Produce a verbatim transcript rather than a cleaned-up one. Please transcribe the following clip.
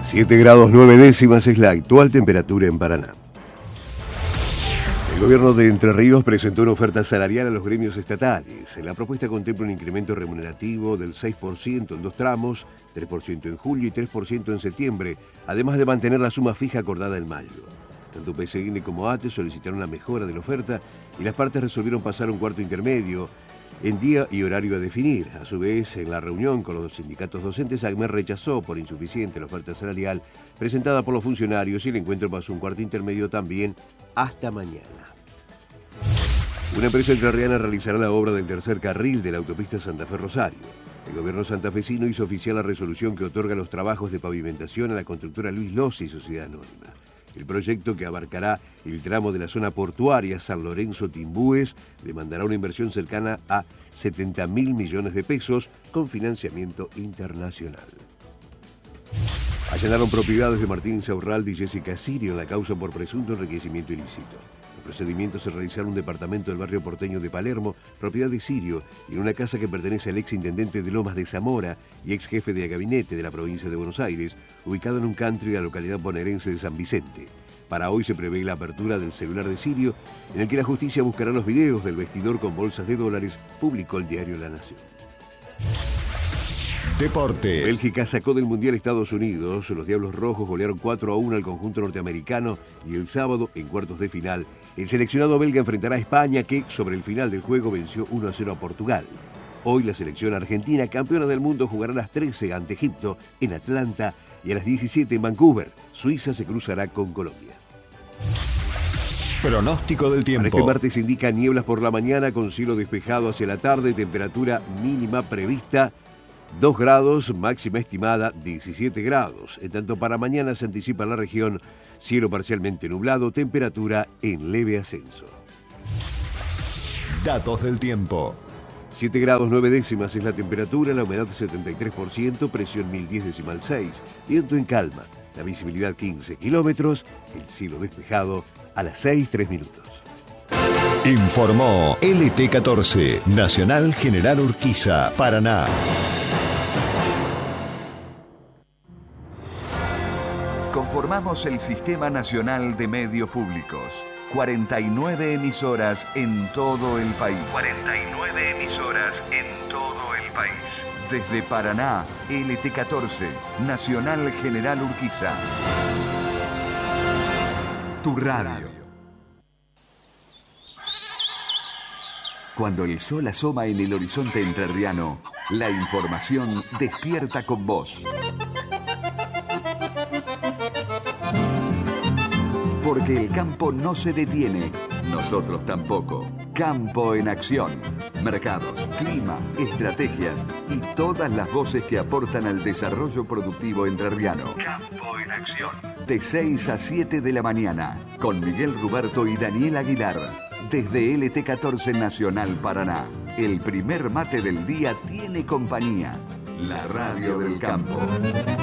siete grados nueve décimas es la actual temperatura en Paraná. El gobierno de Entre Ríos presentó una oferta salarial a los gremios estatales. La propuesta contempla un incremento remunerativo del seis por ciento en dos tramos, tres por ciento en julio y tres por ciento en septiembre, además de mantener la suma fija acordada en mayo. Tanto P S N como A T E solicitaron una mejora de la oferta y las partes resolvieron pasar un cuarto intermedio en día y horario a definir. A su vez, en la reunión con los sindicatos docentes, ACMER rechazó por insuficiente la oferta salarial presentada por los funcionarios y el encuentro pasó un cuarto intermedio también hasta mañana. Una empresa entrerriana realizará la obra del tercer carril de la autopista Santa Fe-Rosario. El gobierno santafesino hizo oficial la resolución que otorga los trabajos de pavimentación a la constructora Luis Lossi y Sociedad Anónima. El proyecto, que abarcará el tramo de la zona portuaria San Lorenzo-Timbúes, demandará una inversión cercana a setenta mil millones de pesos con financiamiento internacional. Allanaron propiedades de Martín Insaurralde y Jessica Sirio en la causa por presunto enriquecimiento ilícito. Los procedimientos se realizaron en un departamento del barrio porteño de Palermo, propiedad de Sirio, y en una casa que pertenece al ex intendente de Lomas de Zamora y ex jefe de gabinete de la provincia de Buenos Aires, ubicado en un country de la localidad bonaerense de San Vicente. Para hoy se prevé la apertura del celular de Sirio, en el que la justicia buscará los videos del vestidor con bolsas de dólares, publicó el diario La Nación. Deportes. Bélgica sacó del Mundial Estados Unidos. Los Diablos Rojos golearon cuatro a uno al conjunto norteamericano y el sábado, en cuartos de final, el seleccionado belga enfrentará a España, que sobre el final del juego venció uno a cero a Portugal. Hoy la selección argentina, campeona del mundo, jugará a las trece ante Egipto en Atlanta y a las diecisiete en Vancouver. Suiza se cruzará con Colombia. Pronóstico del tiempo. Para este martes indica nieblas por la mañana con cielo despejado hacia la tarde, temperatura mínima prevista dos grados, máxima estimada diecisiete grados. En tanto, para mañana se anticipa en la región cielo parcialmente nublado, temperatura en leve ascenso. Datos del tiempo. siete grados nueve décimas es la temperatura, la humedad setenta y tres por ciento, presión mil diez decimal seis, viento en calma, la visibilidad quince kilómetros, el cielo despejado a las seis tres minutos. Informó L T catorce, Nacional General Urquiza, Paraná. Conformamos el Sistema Nacional de Medios Públicos. cuarenta y nueve emisoras en todo el país. cuarenta y nueve emisoras en todo el país. Desde Paraná, L T catorce, Nacional General Urquiza. Tu radio. Cuando el sol asoma en el horizonte entrerriano, la información despierta con vos. Porque el campo no se detiene, nosotros tampoco. Campo en acción. Mercados, clima, estrategias y todas las voces que aportan al desarrollo productivo entrerriano. Campo en acción. De seis a siete de la mañana, con Miguel Ruberto y Daniel Aguilar. Desde L T catorce Nacional Paraná. El primer mate del día tiene compañía. La radio del campo.